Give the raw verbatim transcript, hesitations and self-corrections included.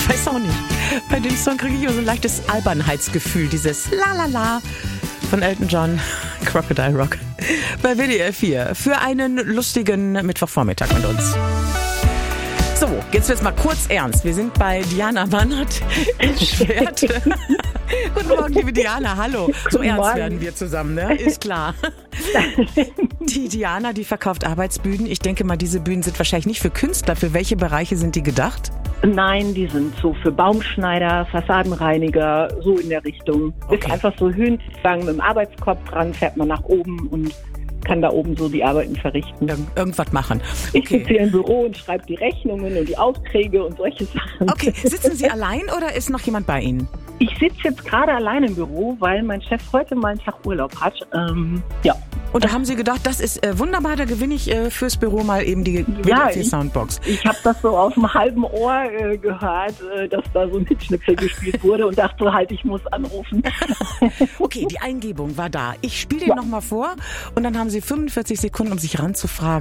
Ich weiß auch nicht. Bei dem Song kriege ich immer so ein leichtes Albernheitsgefühl, dieses La-La-La von Elton John, Crocodile Rock. Bei W D R vier für einen lustigen Mittwochvormittag mit uns. So, jetzt wird's mal kurz ernst. Wir sind bei Diana Wannert in Schwert. Guten Morgen, liebe Diana, hallo. So Guten ernst Morgen. werden wir zusammen, ne? Ist klar. Die Diana, die verkauft Arbeitsbühnen. Ich denke mal, diese Bühnen sind wahrscheinlich nicht für Künstler. Für welche Bereiche sind die gedacht? Nein, die sind so für Baumschneider, Fassadenreiniger, so in der Richtung. Okay. Ist einfach so Höhengang mit dem Arbeitskopf dran, fährt man nach oben und kann da oben so die Arbeiten verrichten. Ir- Irgendwas machen. Ich sitze Okay. hier im Büro und schreibe die Rechnungen und die Aufträge und solche Sachen. Okay, sitzen Sie allein oder ist noch jemand bei Ihnen? Ich sitze jetzt gerade allein im Büro, weil mein Chef heute mal einen Tag Urlaub hat. Ähm, ja. Und da haben Sie gedacht, das ist äh, wunderbar, da gewinne ich äh, fürs Büro mal eben die W D Ja, R vier ich- Soundbox. Ich habe das so aus dem halben Ohr äh, gehört, äh, dass da so ein Hitschnipsel gespielt wurde und dachte halt, ich muss anrufen. Okay, die Eingebung war da. Ich spiele den Ja. nochmal vor und dann haben Sie fünfundvierzig Sekunden, um sich ranzufragen.